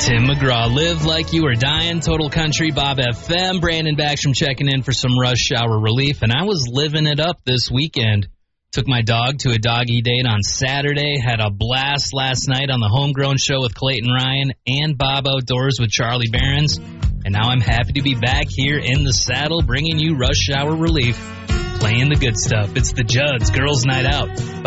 Tim McGraw, Live Like You Are Dying, Total Country, Bob FM. Brandon Backstrom checking in for some rush hour relief, and I was living it up this weekend. Took my dog to a doggy date on Saturday, had a blast last night on the Homegrown Show with Clayton Ryan and Bob Outdoors with Charlie Behrens, and now I'm happy to be back here in the saddle bringing you rush hour relief, playing the good stuff. It's the Judd's Girls Night Out.